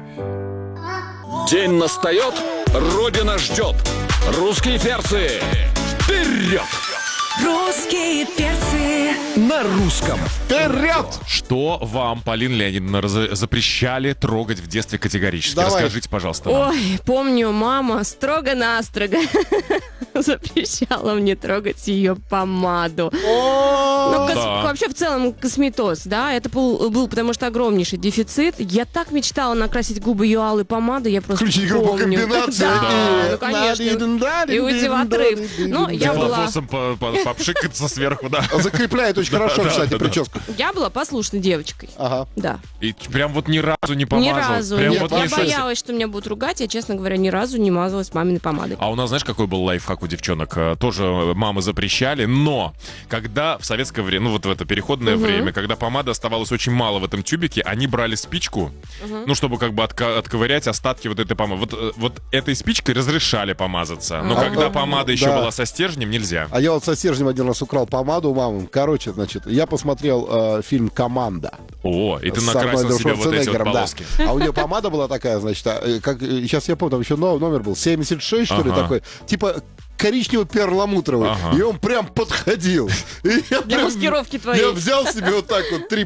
День настает, Родина ждет. Русские перцы, вперед! Русские перцы. На русском. Вперед! Что вам, Полина Леонидовна, запрещали трогать в детстве категорически? Давай. Расскажите, пожалуйста. нам. Ой, помню, мама строго-настрого запрещала мне трогать ее помаду. Ну, Да. вообще, в целом, косметоз, да, это был потому что огромнейший дефицит. Я так мечтала накрасить губы ее алой помадой, я просто Включить группу помню. комбинации. Да, ну, конечно. И уйти в отрыв. Ну, я была... Флофосом попшикаться сверху, да. Закрепляет очень хорошо, кстати, прическу. Я была послушной девочкой. Ага. Да. И прям вот ни разу не помазал. Ни разу. Прям Нет, вот Я не совсем. боялась, что меня будут ругать. Я, честно говоря, ни разу не мазалась маминой помадой. А у нас, знаешь, какой был лайфхак у девчонок? Тоже мамы запрещали, но когда в советское время, ну вот в это переходное время, когда помады оставалось очень мало в этом тюбике, они брали спичку, ну чтобы как бы отковырять остатки вот этой помады. Вот этой спичкой разрешали помазаться, но когда помада еще да. была со стержнем, нельзя. А я вот со стержнем один раз украл помаду у мамы. Короче, значит, я посмотрел фильм «Команда». О, и ты С накрасил Арнольдом себе вот эти вот Шварценеггером, да. полоски. А у нее помада была такая, значит, сейчас я помню, там еще номер был, 76, что ли, Ага. такой, типа коричнево-перламутровый. Ага. И он прям подходил. И я Для прям- маскировки твоей. Я взял себе вот так вот 3